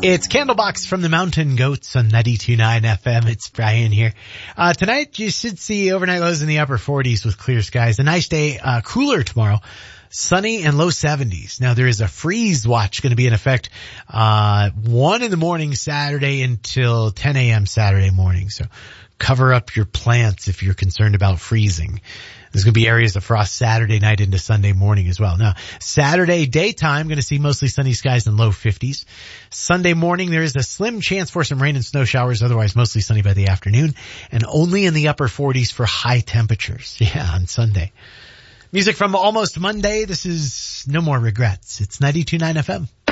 It's Candlebox from the Mountain Goats on 92.9 FM. It's Brian here. Tonight you should see overnight lows in the upper 40s with clear skies. A nice day, cooler tomorrow. Sunny and low 70s. Now there is a freeze watch going to be in effect, 1 in the morning Saturday until 10 a.m. Saturday morning. So cover up your plants if you're concerned about freezing. There's going to be areas of frost Saturday night into Sunday morning as well. Now, Saturday daytime, going to see mostly sunny skies and low 50s. Sunday morning, there is a slim chance for some rain and snow showers, otherwise mostly sunny by the afternoon, and only in the upper 40s for high temperatures. Yeah, on Sunday. Music from Almost Monday. This is No More Regrets. It's 92.9 FM.